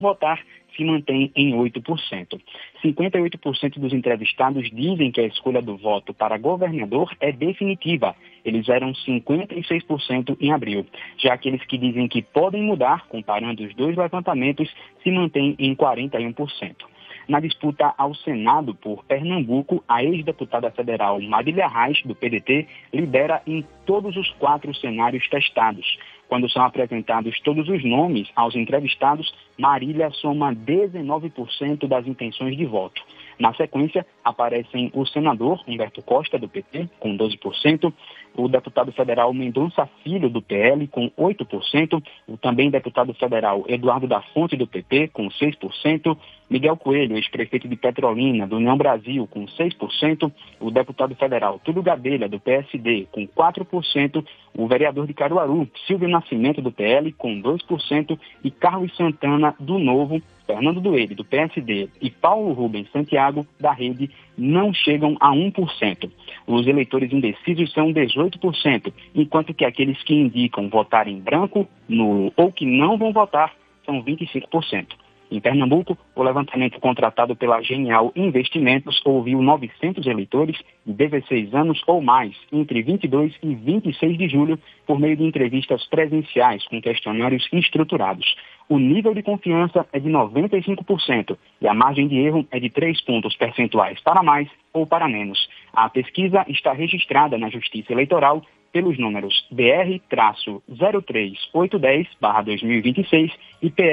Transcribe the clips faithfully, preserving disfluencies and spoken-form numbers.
votar se mantém em oito por cento. cinquenta e oito por cento dos entrevistados dizem que a escolha do voto para governador é definitiva. Eles eram cinquenta e seis por cento em abril. Já aqueles que dizem que podem mudar, comparando os dois levantamentos, se mantêm em quarenta e um por cento. Na disputa ao Senado por Pernambuco, a ex-deputada federal Marília Reis, do P D T, lidera em todos os quatro cenários testados. Quando são apresentados todos os nomes aos entrevistados, Marília soma dezenove por cento das intenções de voto. Na sequência, aparecem o senador Humberto Costa, do P T, com doze por cento, o deputado federal Mendonça Filho, do P L, com oito por cento, o também deputado federal Eduardo da Fonte, do P P, com seis por cento, Miguel Coelho, ex-prefeito de Petrolina, do União Brasil, com seis por cento, o deputado federal Túlio Gadelha, do P S D, com quatro por cento, o vereador de Caruaru, Silvio Nascimento, do P L, com dois por cento, e Carlos Santana, do Novo, Fernando Duede, do P S D, e Paulo Rubens Santiago, da Rede, não chegam a um por cento. Os eleitores indecisos são dezoito por cento, enquanto que aqueles que indicam votar em branco, nulo ou que não vão votar são vinte e cinco por cento. Em Pernambuco, o levantamento contratado pela Genial Investimentos ouviu novecentos eleitores de dezesseis anos ou mais, entre vinte e dois e vinte e seis de julho, por meio de entrevistas presenciais com questionários estruturados. O nível de confiança é de noventa e cinco por cento e a margem de erro é de três pontos percentuais para mais ou para menos. A pesquisa está registrada na Justiça Eleitoral pelos números B R zero três oito um zero barra dois mil e vinte e seis e P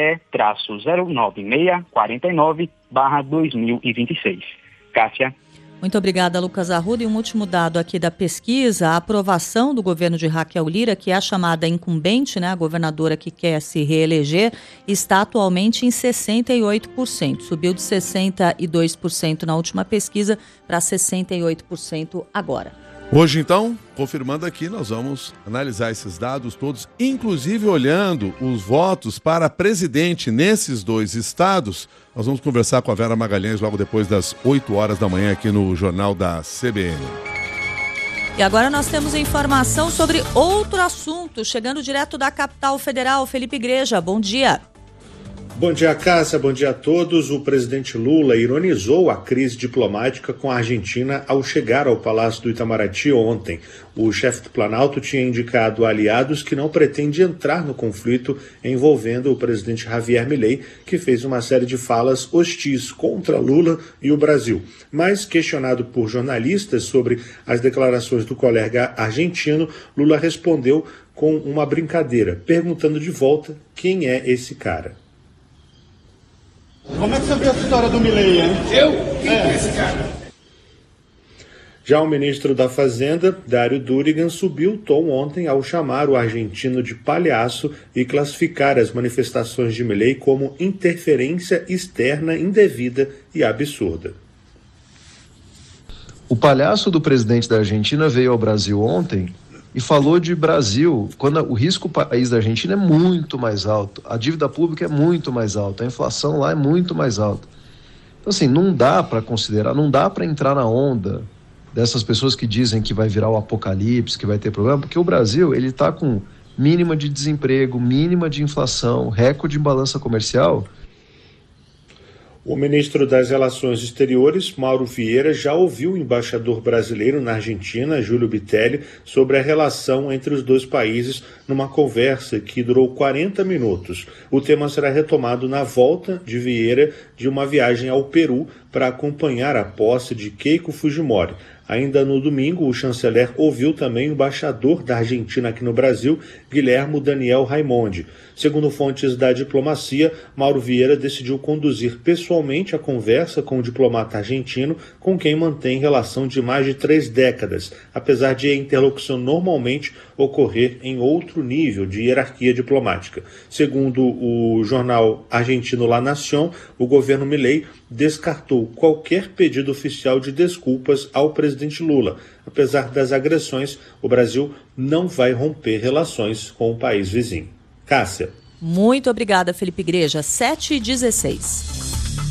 E zero nove seis quatro nove barra dois mil e vinte e seis. Cássia. Muito obrigada, Lucas Arruda. E um último dado aqui da pesquisa, a aprovação do governo de Raquel Lira, que é a chamada incumbente, né, a governadora que quer se reeleger, está atualmente em sessenta e oito por cento. Subiu de sessenta e dois por cento na última pesquisa para sessenta e oito por cento agora. Hoje, então, confirmando aqui, nós vamos analisar esses dados todos, inclusive olhando os votos para presidente nesses dois estados. Nós vamos conversar com a Vera Magalhães logo depois das oito horas da manhã aqui no Jornal da C B N. E agora nós temos informação sobre outro assunto, chegando direto da capital federal. Felipe Igreja, bom dia. Bom dia, Cássia. Bom dia a todos. O presidente Lula ironizou a crise diplomática com a Argentina ao chegar ao Palácio do Itamaraty ontem. O chefe do Planalto tinha indicado a aliados que não pretende entrar no conflito envolvendo o presidente Javier Milei, que fez uma série de falas hostis contra Lula e o Brasil. Mas, questionado por jornalistas sobre as declarações do colega argentino, Lula respondeu com uma brincadeira, perguntando de volta quem é esse cara. Como é que você viu essa história do Milei, hein? Eu? Quem é esse cara? Já o ministro da Fazenda, Dário Durigan, subiu o tom ontem ao chamar o argentino de palhaço e classificar as manifestações de Milei como interferência externa indevida e absurda. O palhaço do presidente da Argentina veio ao Brasil ontem e falou de Brasil, quando o risco país da Argentina é muito mais alto, a dívida pública é muito mais alta, a inflação lá é muito mais alta. Então, assim, não dá para considerar, não dá para entrar na onda dessas pessoas que dizem que vai virar o apocalipse, que vai ter problema, porque o Brasil, ele está com mínima de desemprego, mínima de inflação, recorde em balança comercial. O ministro das Relações Exteriores, Mauro Vieira, já ouviu o embaixador brasileiro na Argentina, Júlio Bitelli, sobre a relação entre os dois países numa conversa que durou quarenta minutos. O tema será retomado na volta de Vieira de uma viagem ao Peru para acompanhar a posse de Keiko Fujimori. Ainda no domingo, o chanceler ouviu também o embaixador da Argentina aqui no Brasil, Guilhermo Daniel Raimondi. Segundo fontes da diplomacia, Mauro Vieira decidiu conduzir pessoalmente a conversa com o diplomata argentino, com quem mantém relação de mais de três décadas, apesar de a interlocução normalmente ocorrer em outro nível de hierarquia diplomática. Segundo o jornal argentino La Nación, o governo Milei descartou qualquer pedido oficial de desculpas ao presidente Lula. Apesar das agressões, o Brasil não vai romper relações com o país vizinho. Cássia. Muito obrigada, Felipe Igreja. sete e dezesseis.